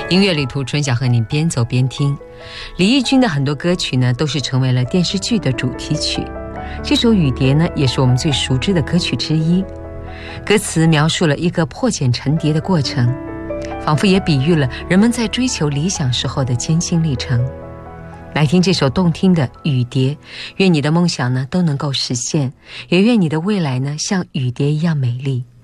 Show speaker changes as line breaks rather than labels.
音乐旅途，春晓和你边走边听。李翊君的很多歌曲呢，都是成为了电视剧的主题曲。这首《雨蝶》呢，也是我们最熟知的歌曲之一。歌词描述了一个破茧成蝶的过程，仿佛也比喻了人们在追求理想时候的艰辛历程。来听这首动听的《雨蝶》，愿你的梦想呢都能够实现，也愿你的未来呢像雨蝶一样美丽。